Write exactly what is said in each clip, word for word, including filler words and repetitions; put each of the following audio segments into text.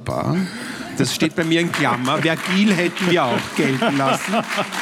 wunderbar. Das steht bei mir in Klammer. Vergil hätten wir auch gelten lassen.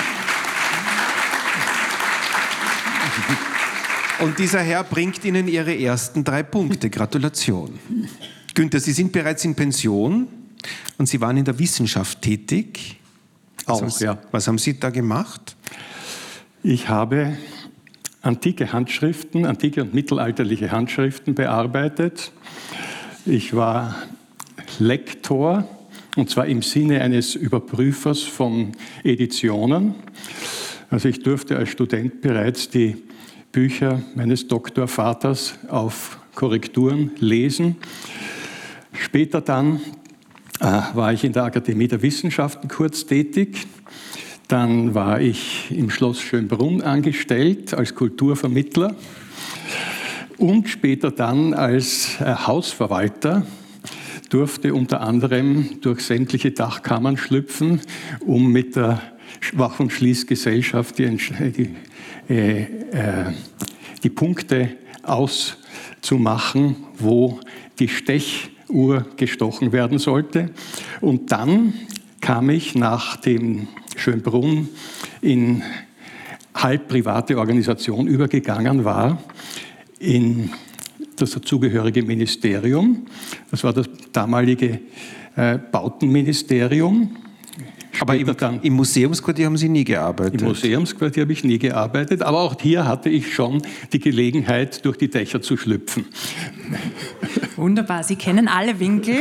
Und dieser Herr bringt Ihnen Ihre ersten drei Punkte. Gratulation. Günther, Sie sind bereits in Pension und Sie waren in der Wissenschaft tätig. Was Auch, haben, ja. Was haben Sie da gemacht? Ich habe antike Handschriften, antike und mittelalterliche Handschriften bearbeitet. Ich war Lektor, und zwar im Sinne eines Überprüfers von Editionen. Also ich durfte als Student bereits die Bücher meines Doktorvaters auf Korrekturen lesen. Später dann äh, war ich in der Akademie der Wissenschaften kurz tätig. Dann war ich im Schloss Schönbrunn angestellt als Kulturvermittler und später dann als äh, Hausverwalter, durfte unter anderem durch sämtliche Dachkammern schlüpfen, um mit der Wach- und Schließgesellschaft die, die, äh, äh, die Punkte auszumachen, wo die Stechuhr gestochen werden sollte. Und dann kam ich nach dem Schönbrunn in halb private Organisation übergegangen war, in das dazugehörige Ministerium. Das war das damalige äh, Bautenministerium. Aber im, dann, im Museumsquartier haben Sie nie gearbeitet? Im Museumsquartier habe ich nie gearbeitet, aber auch hier hatte ich schon die Gelegenheit, durch die Dächer zu schlüpfen. Wunderbar, Sie kennen alle Winkel.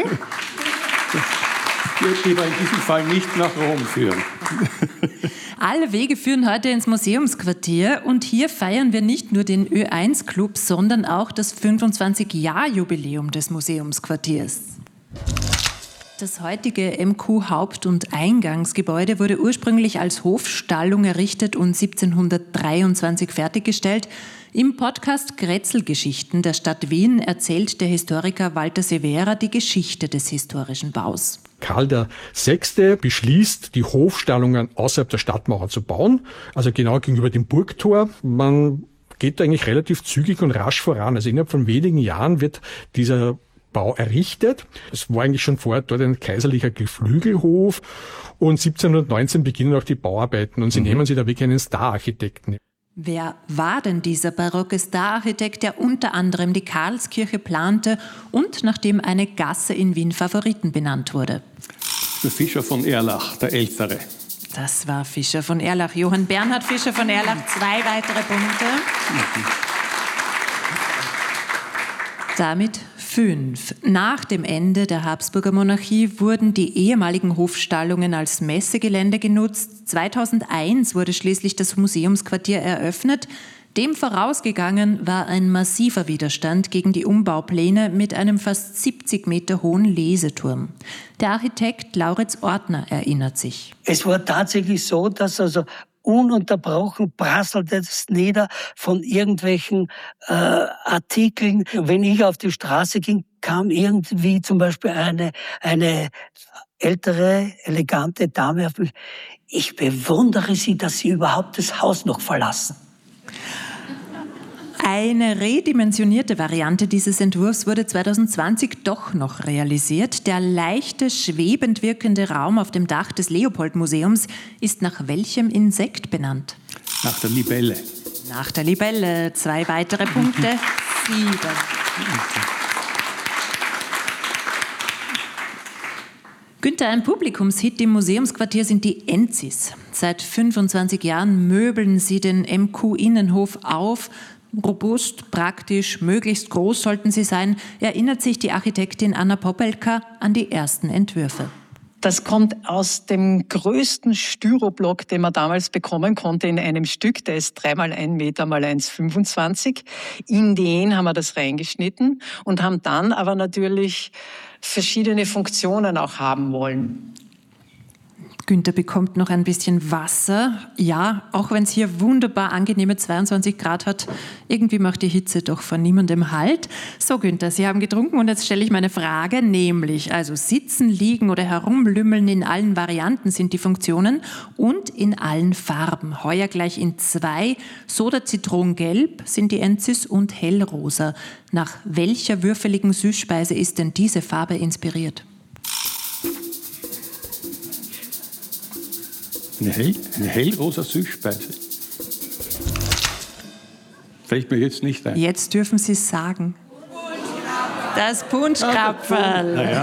Die aber in diesem Fall nicht nach Rom führen. Alle Wege führen heute ins Museumsquartier und hier feiern wir nicht nur den Ö eins Club, sondern auch das fünfundzwanzig-Jahr-Jubiläum des Museumsquartiers. Das heutige M Q-Haupt- und Eingangsgebäude wurde ursprünglich als Hofstallung errichtet und siebzehnhundertdreiundzwanzig fertiggestellt. Im Podcast Grätzelgeschichten der Stadt Wien erzählt der Historiker Walter Severa die Geschichte des historischen Baus. Karl der Sechste beschließt, die Hofstallungen außerhalb der Stadtmauer zu bauen, also genau gegenüber dem Burgtor. Man geht da eigentlich relativ zügig und rasch voran. Also innerhalb von wenigen Jahren wird dieser Bau errichtet. Es war eigentlich schon vorher dort ein kaiserlicher Geflügelhof und siebzehnhundertneunzehn beginnen auch die Bauarbeiten und sie mhm. nehmen sich da wirklich einen Star-Architekten. Wer war denn dieser barocke Star-Architekt, der unter anderem die Karlskirche plante und nach dem eine Gasse in Wien Favoriten benannt wurde? Der Fischer von Erlach, der Ältere. Das war Fischer von Erlach. Johann Bernhard Fischer von Erlach, zwei weitere Punkte. Mhm. Damit fünf. Nach dem Ende der Habsburger Monarchie wurden die ehemaligen Hofstallungen als Messegelände genutzt. zweitausendeins wurde schließlich das Museumsquartier eröffnet. Dem vorausgegangen war ein massiver Widerstand gegen die Umbaupläne mit einem fast siebzig Meter hohen Leseturm. Der Architekt Lauritz Ortner erinnert sich. Es war tatsächlich so, dass also ununterbrochen prasselte es nieder von irgendwelchen äh, Artikeln. Wenn ich auf die Straße ging, kam irgendwie zum Beispiel eine, eine ältere, elegante Dame auf mich. Ich bewundere Sie, dass Sie überhaupt das Haus noch verlassen. Eine redimensionierte Variante dieses Entwurfs wurde zweitausendzwanzig doch noch realisiert. Der leichte, schwebend wirkende Raum auf dem Dach des Leopold-Museums ist nach welchem Insekt benannt? Nach der Libelle. Nach der Libelle. Zwei weitere Punkte. Sieben. Günther, ein Publikumshit im Museumsquartier sind die Enzis. Seit fünfundzwanzig Jahren möbeln sie den M Q-Innenhof auf. Robust, praktisch, möglichst groß sollten sie sein, erinnert sich die Architektin Anna Popelka an die ersten Entwürfe. Das kommt aus dem größten Styroblock, den man damals bekommen konnte in einem Stück. Der ist drei mal ein Meter mal eins Komma fünfundzwanzig. In den haben wir das reingeschnitten und haben dann aber natürlich verschiedene Funktionen auch haben wollen. Günther bekommt noch ein bisschen Wasser. Ja, auch wenn es hier wunderbar angenehme zweiundzwanzig Grad hat, irgendwie macht die Hitze doch vor niemandem Halt. So, Günther, Sie haben getrunken und jetzt stelle ich meine Frage, nämlich, also sitzen, liegen oder herumlümmeln in allen Varianten sind die Funktionen und in allen Farben. Heuer gleich in zwei. Soda Zitronengelb sind die Enzis und hellrosa. Nach welcher würfeligen Süßspeise ist denn diese Farbe inspiriert? Eine, hell, eine hellrosa Süßspeise. Fällt mir jetzt nicht ein. Jetzt dürfen Sie es sagen. Das Punschkrapferl. Naja.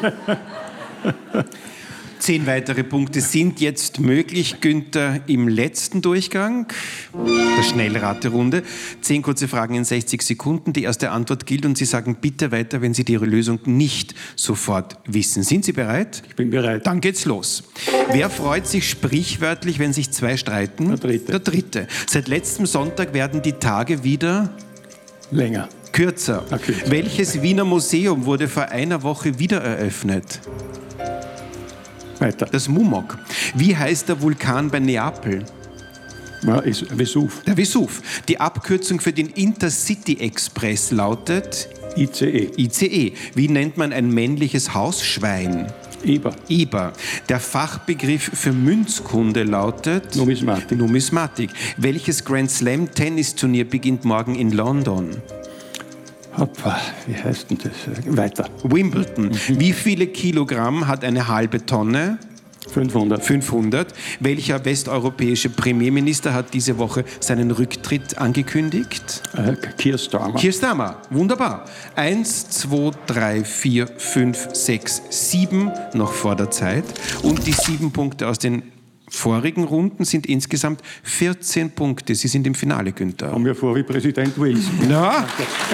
Zehn weitere Punkte sind jetzt möglich, Günther, im letzten Durchgang der Schnellraterunde. Zehn kurze Fragen in sechzig Sekunden. Die erste Antwort gilt und Sie sagen bitte weiter, wenn Sie die Lösung nicht sofort wissen. Sind Sie bereit? Ich bin bereit. Dann geht's los. Wer freut sich sprichwörtlich, wenn sich zwei streiten? Der Dritte. Der Dritte. Seit letztem Sonntag werden die Tage wieder Länger. kürzer. Na, kürzer. Welches Wiener Museum wurde vor einer Woche wieder eröffnet? Weiter. Das Mumok. Wie heißt der Vulkan bei Neapel? Ja, ist Vesuv. Der Vesuv. Die Abkürzung für den Intercity Express lautet I C E. I C E. Wie nennt man ein männliches Hausschwein? Eber. Eber. Der Fachbegriff für Münzkunde lautet Numismatik. Numismatik. Welches Grand Slam Tennisturnier beginnt morgen in London? Hoppa, wie heißt denn das? Weiter. Wimbledon. Wie viele Kilogramm hat eine halbe Tonne? fünfhundert. fünfhundert. Welcher westeuropäische Premierminister hat diese Woche seinen Rücktritt angekündigt? Äh, Keir Starmer. Keir Starmer. Wunderbar. Eins, zwei, drei, vier, fünf, sechs, sieben noch vor der Zeit. Und die sieben Punkte aus den vorigen Runden sind insgesamt vierzehn Punkte. Sie sind im Finale, Günther. Kommen wir vor wie Präsident Wilson. Na?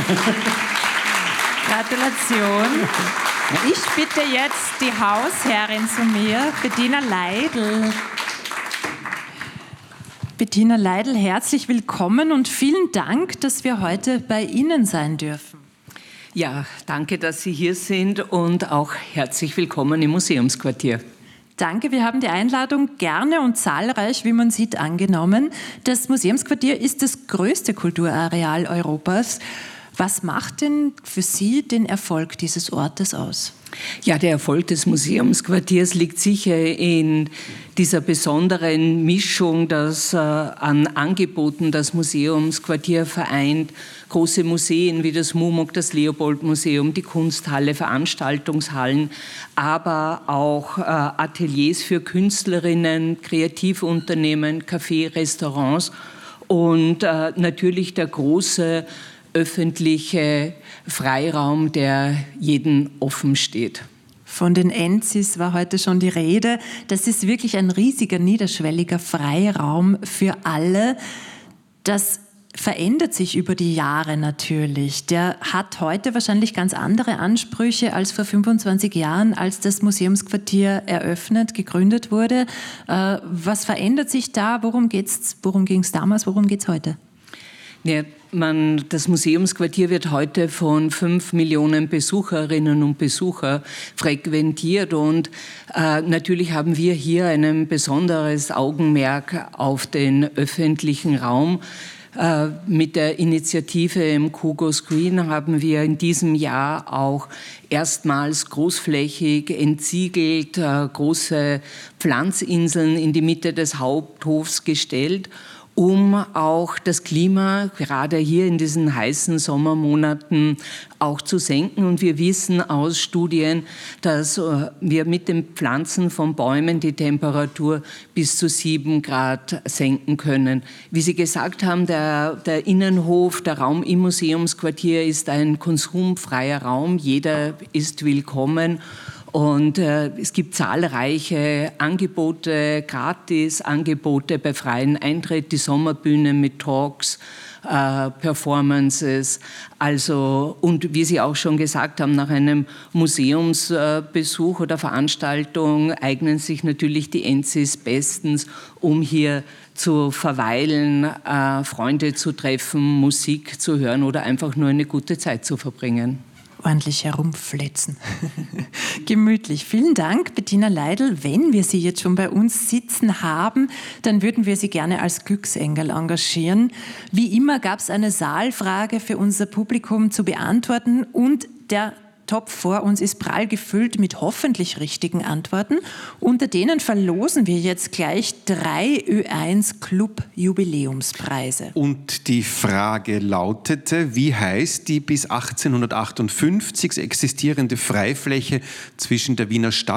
Gratulation. Ich bitte jetzt die Hausherrin zu mir, Bettina Leidl. Bettina Leidl, herzlich willkommen und vielen Dank, dass wir heute bei Ihnen sein dürfen. Ja, danke, dass Sie hier sind und auch herzlich willkommen im Museumsquartier. Danke, wir haben die Einladung gerne und zahlreich, wie man sieht, angenommen. Das Museumsquartier ist das größte Kulturareal Europas. Was macht denn für Sie den Erfolg dieses Ortes aus? Ja, der Erfolg des Museumsquartiers liegt sicher in dieser besonderen Mischung, dass äh, an Angeboten das Museumsquartier vereint. Große Museen wie das Mumok, das Leopold-Museum, die Kunsthalle, Veranstaltungshallen, aber auch äh, Ateliers für Künstlerinnen, Kreativunternehmen, Cafés, Restaurants und äh, natürlich der große öffentliche Freiraum, der jeden offen steht. Von den Enzis war heute schon die Rede. Das ist wirklich ein riesiger, niederschwelliger Freiraum für alle. Das verändert sich über die Jahre natürlich. Der hat heute wahrscheinlich ganz andere Ansprüche als vor fünfundzwanzig Jahren, als das Museumsquartier eröffnet, gegründet wurde. Was verändert sich da? Worum geht's, worum ging es damals? Worum geht es heute? Ja, man, das Museumsquartier wird heute von fünf Millionen Besucherinnen und Besuchern frequentiert und äh, natürlich haben wir hier ein besonderes Augenmerk auf den öffentlichen Raum. Äh, mit der Initiative im Kugo Screen haben wir in diesem Jahr auch erstmals großflächig entsiegelt äh, große Pflanzinseln in die Mitte des Haupthofs gestellt, um auch das Klima, gerade hier in diesen heißen Sommermonaten, auch zu senken. Und wir wissen aus Studien, dass wir mit dem Pflanzen von Bäumen die Temperatur bis zu sieben Grad senken können. Wie Sie gesagt haben, der, der Innenhof, der Raum im Museumsquartier ist ein konsumfreier Raum. Jeder ist willkommen. Und äh, es gibt zahlreiche Angebote, Gratis-Angebote bei freiem Eintritt, die Sommerbühne mit Talks, äh, Performances. Also, und wie Sie auch schon gesagt haben, nach einem Museumsbesuch oder Veranstaltung eignen sich natürlich die Enzis bestens, um hier zu verweilen, äh, Freunde zu treffen, Musik zu hören oder einfach nur eine gute Zeit zu verbringen. Ordentlich herumflitzen. Gemütlich. Vielen Dank, Bettina Leidl. Wenn wir Sie jetzt schon bei uns sitzen haben, dann würden wir Sie gerne als Glücksengel engagieren. Wie immer gab es eine Saalfrage für unser Publikum zu beantworten und der Topf vor uns ist prall gefüllt mit hoffentlich richtigen Antworten. Unter denen verlosen wir jetzt gleich drei Ö eins Club Jubiläumspreise. Und die Frage lautete, wie heißt die bis achtzehnhundertachtundfünfzig existierende Freifläche zwischen der Wiener Stadt